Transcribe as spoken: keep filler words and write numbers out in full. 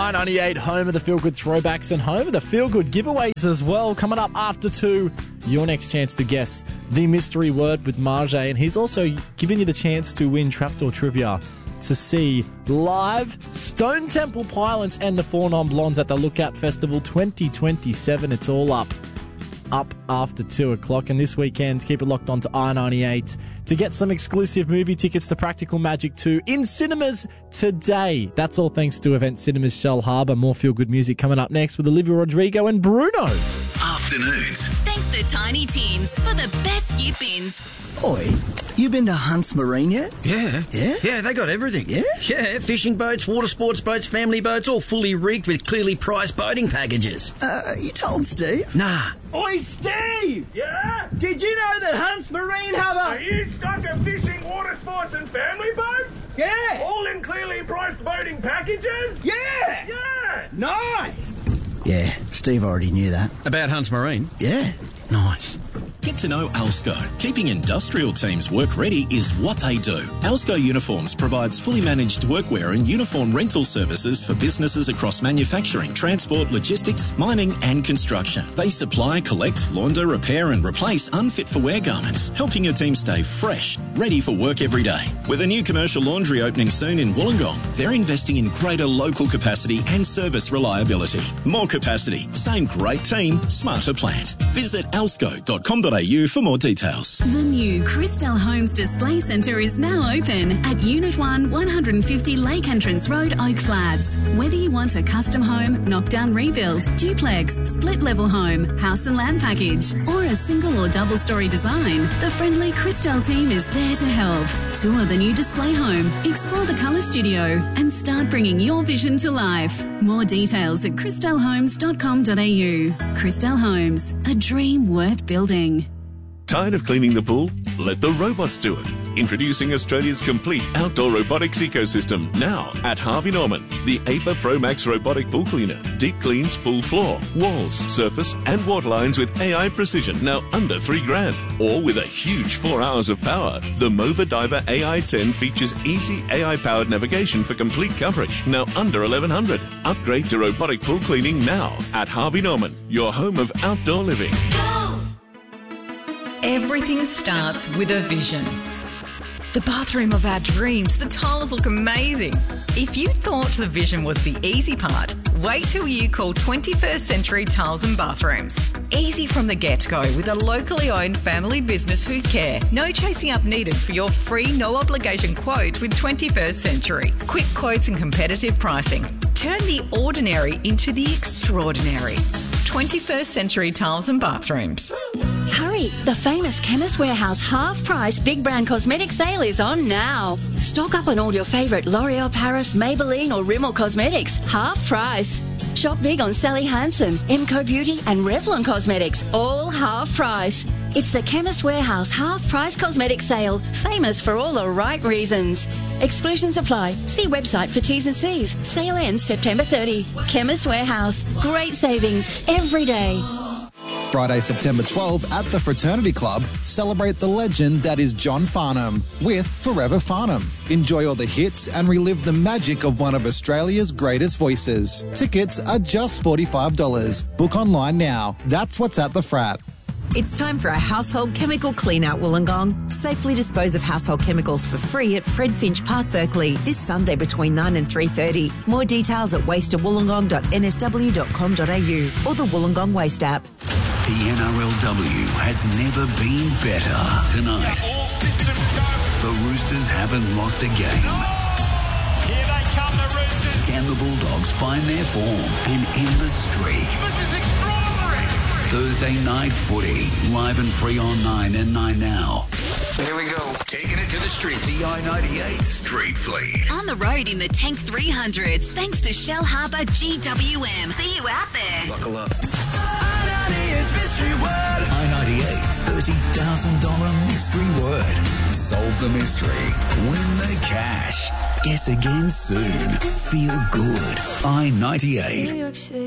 I ninety-eight, home of the Feel Good throwbacks and home of the Feel Good giveaways as well. Coming up after two, your next chance to guess the mystery word with Marjay. And he's also giving you the chance to win Trapdoor Trivia to see live Stone Temple Pilots and the Four Non-Blondes at the Lookout Festival twenty twenty-seven. It's all up. Up after two o'clock. And this weekend, keep it locked on to I ninety-eight to get some exclusive movie tickets to Practical Magic two in cinemas today. That's all thanks to Event Cinemas Shell Harbour. More Feel Good music coming up next with Olivia Rodrigo and Bruno. Afternoons. Thanks to Tiny Tins for the best skip ins. Oi, you been to Hunts Marine yet? Yeah. Yeah? Yeah, they got everything. Yeah? Yeah, fishing boats, water sports boats, family boats, all fully rigged with clearly priced boating packages. Uh, you told Steve? Nah. Oi, Steve! Yeah? Did you know that Hunts Marine have Are a... you stuck at fishing, water sports and family boats? Yeah! All in clearly priced boating packages? Yeah! Yeah! Nice! Yeah, Steve already knew that. About Hunts Marine? Yeah. Nice. Get to know Alsco. Keeping industrial teams work ready is what they do. Alsco Uniforms provides fully managed workwear and uniform rental services for businesses across manufacturing, transport, logistics, mining and construction. They supply, collect, launder, repair and replace unfit for wear garments, helping your team stay fresh, ready for work every day. With a new commercial laundry opening soon in Wollongong, they're investing in greater local capacity and service reliability. More capacity, same great team, smarter plant. Visit alsco dot com dot a u for more details. The new Christelle Homes Display Centre is now open at Unit one, one fifty Lake Entrance Road, Oak Flats. Whether you want a custom home, knockdown rebuild, duplex, split-level home, house and land package, or a single or double-storey design, the friendly Christelle team is there to help. Tour the new display home, explore the colour studio, and start bringing your vision to life. More details at christelle homes dot com dot a u. Christelle Homes, a dream worth building. Tired of cleaning the pool? Let the robots do it. Introducing Australia's complete outdoor robotics ecosystem now at Harvey Norman. The A P A Pro Max robotic pool cleaner. Deep cleans pool floor, walls, surface and water lines with A I precision, now under three grand. Or with a huge four hours of power. The Mova Diver A I ten features easy A I-powered navigation for complete coverage, now under eleven hundred. Upgrade to robotic pool cleaning now at Harvey Norman, your home of outdoor living. Everything starts with a vision. The bathroom of our dreams. The tiles look amazing. If you thought the vision was the easy part, wait till you call twenty-first Century Tiles and Bathrooms. Easy from the get-go with a locally owned family business who care. No chasing up needed for your free, no-obligation quote with twenty-first Century. Quick quotes and competitive pricing. Turn the ordinary into the extraordinary. twenty-first Century Tiles and Bathrooms. Hurry! The famous Chemist Warehouse half-price big brand cosmetic sale is on now. Stock up on all your favourite L'Oreal Paris, Maybelline or Rimmel cosmetics. Half price. Shop big on Sally Hansen, Emco Beauty and Revlon Cosmetics. All half price. It's the Chemist Warehouse half-price cosmetic sale. Famous for all the right reasons. Exclusions apply. See website for T's and C's. Sale ends September thirtieth. Chemist Warehouse. Great savings every day. Friday, September twelfth at the Fraternity Club, celebrate the legend that is John Farnham with Forever Farnham. Enjoy all the hits and relive the magic of one of Australia's greatest voices. Tickets are just forty-five dollars. Book online now. That's what's at the Frat. It's time for a household chemical clean-out Wollongong. Safely dispose of household chemicals for free at Fred Finch Park, Berkeley, this Sunday between nine and three thirty. More details at waste wollongong dot n s w dot com dot a u or the Wollongong Waste app. The N R L W has never been better. Tonight, the Roosters haven't lost a game. Here they come, the Roosters. Can the Bulldogs find their form and end the streak? This is extraordinary. Thursday night footy, live and free on nine and nine now. Here we go. Taking it to the streets. The I ninety-eight Street Fleet. On the road in the Tank three hundreds, thanks to Shell Harbour G W M. See you out there. Buckle up. I ninety-eight's thirty thousand dollars mystery word. Solve the mystery. Win the cash. Guess again soon. Feel good. I ninety-eight.